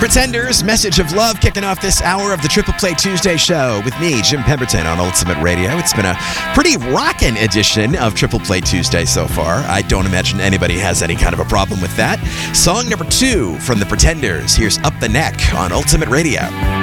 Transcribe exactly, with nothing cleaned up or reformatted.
Pretenders, Message of Love, kicking off this hour of the Triple Play Tuesday show with me, Jim Pemberton, on Ultimate Radio. It's been a pretty rockin' edition of Triple Play Tuesday so far. I don't imagine anybody has any kind of a problem with that. Song number two from the Pretenders. Here's Up the Neck on Ultimate Radio.